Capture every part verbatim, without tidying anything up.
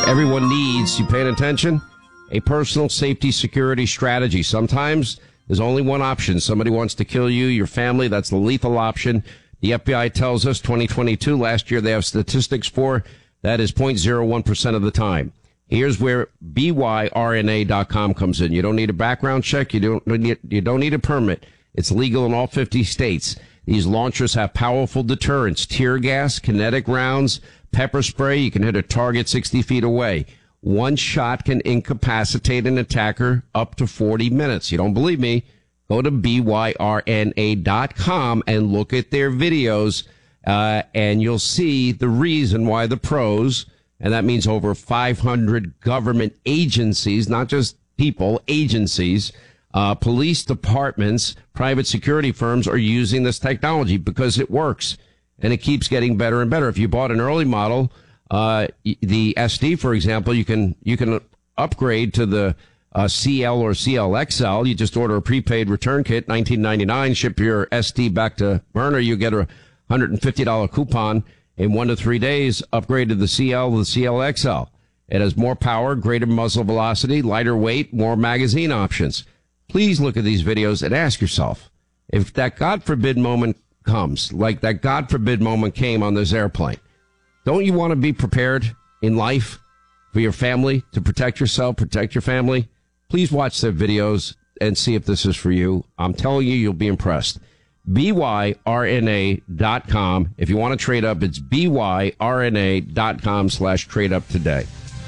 Everyone needs, you paying attention? A personal safety security strategy. Sometimes there's only one option. Somebody wants to kill you, your family. That's the lethal option. The F B I tells us twenty twenty-two, last year they have statistics for, that is zero point zero one percent of the time. Here's where B Y R N A dot com comes in. You don't need a background check. You don't need, you don't need a permit. It's legal in all fifty states. These launchers have powerful deterrents, tear gas, kinetic rounds, pepper spray. You can hit a target sixty feet away. One shot can incapacitate an attacker up to forty minutes. You don't believe me? Go to B Y R N A dot com and look at their videos, uh, and you'll see the reason why the pros, and that means over five hundred government agencies, not just people, agencies, uh, police departments, private security firms are using this technology because it works and it keeps getting better and better. If you bought an early model, uh, the S D, for example, you can, you can upgrade to the uh, C L or C L X L. You just order a prepaid return kit, nineteen ninety-nine, ship your S D back to Werner. You get a one hundred fifty dollars coupon in one to three days, upgrade to the C L to the C L X L. It has more power, greater muzzle velocity, lighter weight, more magazine options. Please look at these videos and ask yourself, if that God forbid moment comes, like that God forbid moment came on this airplane, don't you want to be prepared in life for your family, to protect yourself, protect your family? Please watch their videos and see if this is for you. I'm telling you, you'll be impressed. B Y R N A dot com. If you want to trade up, it's B Y R N A dot com slash trade up today.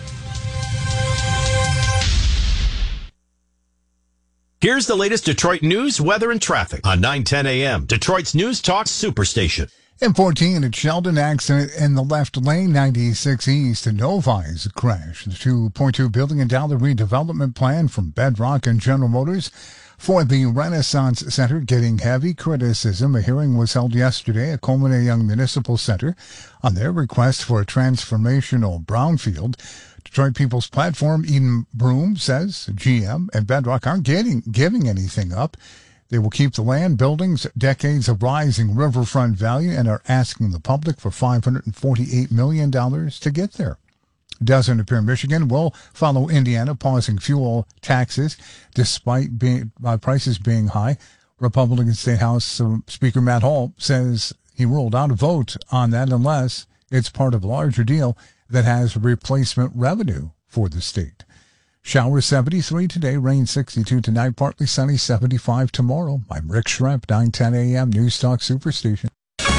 Here's the latest Detroit news, weather, and traffic on nine ten A M, Detroit's News Talk Superstation. M fourteen at Sheldon, accident in the left lane, ninety-six east. Novi's crash. The two point two billion dollars redevelopment plan from Bedrock and General Motors for the Renaissance Center getting heavy criticism. A hearing was held yesterday at Coleman A. Young Municipal Center on their request for a transformational brownfield. Detroit People's Platform, Eden Broom, says G M and Bedrock aren't getting, giving anything up. They will keep the land, buildings, decades of rising riverfront value, and are asking the public for five hundred forty-eight million dollars to get there. Doesn't appear Michigan will follow Indiana, pausing fuel taxes despite being, uh, prices being high. Republican State House uh, Speaker Matt Hall says he ruled out a vote on that unless it's part of a larger deal that has replacement revenue for the state. Showers seventy-three today, rain sixty-two tonight, partly sunny, seventy-five tomorrow. I'm Rick Schremp, nine ten A M News Talk Superstation.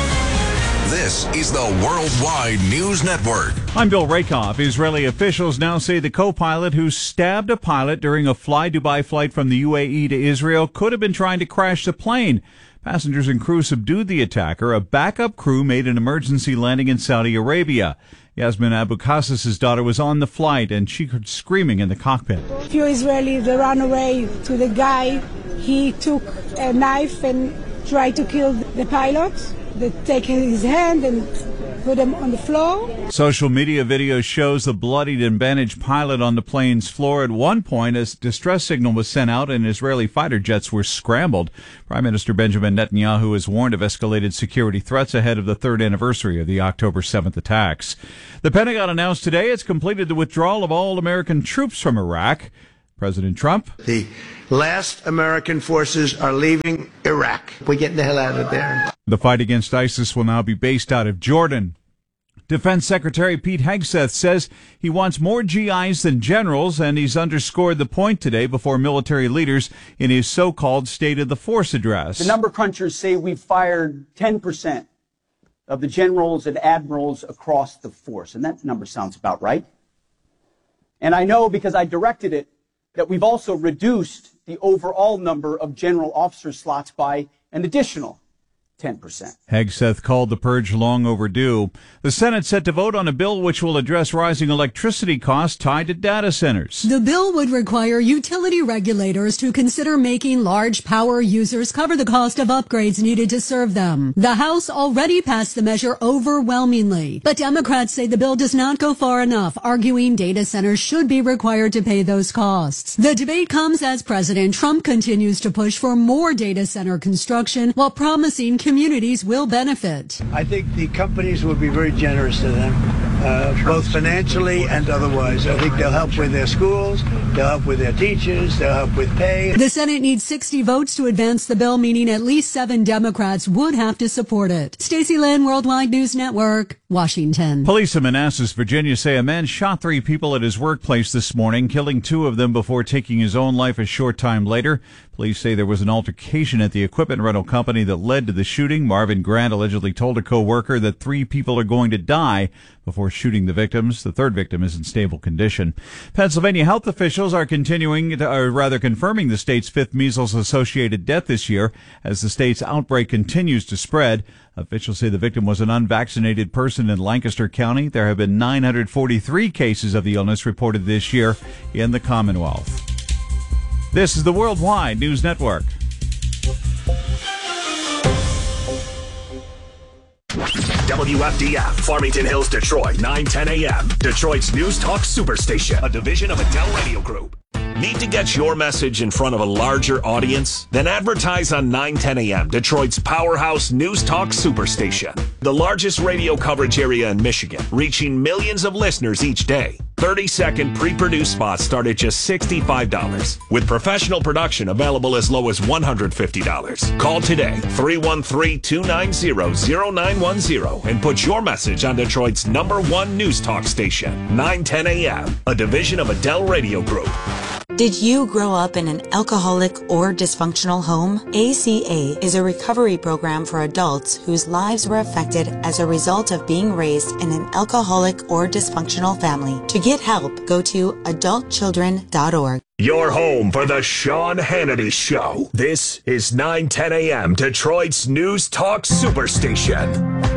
This is the Worldwide News Network. I'm Bill Rakoff. Israeli officials now say the co-pilot who stabbed a pilot during a Fly Dubai flight from the U A E to Israel could have been trying to crash the plane. Passengers and crew subdued the attacker. A backup crew made an emergency landing in Saudi Arabia. Yasmin Abu Qassas' daughter was on the flight, and she heard screaming in the cockpit. A few Israelis, they ran away to the guy. He took a knife and tried to kill the pilot. They take his hand and put him on the floor. Social media video shows the bloodied and bandaged pilot on the plane's floor. At one point, a distress signal was sent out and Israeli fighter jets were scrambled. Prime Minister Benjamin Netanyahu has warned of escalated security threats ahead of the third anniversary of the October seventh attacks. The Pentagon announced today it's completed the withdrawal of all American troops from Iraq. President Trump. The last American forces are leaving Iraq. We're getting the hell out of there. The fight against ISIS will now be based out of Jordan. Defense Secretary Pete Hegseth says he wants more G Is than generals, and he's underscored the point today before military leaders in his so-called State of the Force address. The number crunchers say we've fired ten percent of the generals and admirals across the force, and that number sounds about right. And I know because I directed it that we've also reduced the overall number of general officer slots by an additional ten percent. Hegseth called the purge long overdue. The Senate set to vote on a bill which will address rising electricity costs tied to data centers. The bill would require utility regulators to consider making large power users cover the cost of upgrades needed to serve them. The House already passed the measure overwhelmingly, but Democrats say the bill does not go far enough, arguing data centers should be required to pay those costs. The debate comes as President Trump continues to push for more data center construction while promising communities will benefit. I think the companies will be very generous to them. uh, both financially and otherwise. I think they'll help with their schools, they'll help with their teachers, they'll help with pay. The Senate needs sixty votes to advance the bill, meaning at least seven Democrats would have to support it. Stacey Lynn, Worldwide News Network, Washington. Police in Manassas, Virginia say a man shot three people at his workplace this morning, killing two of them before taking his own life a short time later. Police say there was an altercation at the equipment rental company that led to the shooting. Marvin Grant allegedly told a co-worker that three people are going to die before shooting the victims. The third victim is in stable condition. Pennsylvania health officials are continuing, to, or rather confirming the state's fifth measles-associated death this year as the state's outbreak continues to spread. Officials say the victim was an unvaccinated person in Lancaster County. There have been nine hundred forty-three cases of the illness reported this year in the Commonwealth. This is the Worldwide News Network. W F D F, Farmington Hills, Detroit, nine ten a.m. Detroit's News Talk Superstation, a division of Adele Radio Group. Need to get your message in front of a larger audience? Then advertise on nine ten a.m., Detroit's powerhouse News Talk Superstation. The largest radio coverage area in Michigan, reaching millions of listeners each day. thirty-second pre-produced spots start at just sixty-five dollars, with professional production available as low as one hundred fifty dollars. Call today, three one three, two nine zero, zero nine one zero, and put your message on Detroit's number one News Talk station, nine ten a.m., a division of Adele Radio Group. Did you grow up in an alcoholic or dysfunctional home? A C A is a recovery program for adults whose lives were affected as a result of being raised in an alcoholic or dysfunctional family. To get help, go to adult children dot org. Your home for the Sean Hannity Show. This is nine ten a.m. Detroit's News Talk Superstation.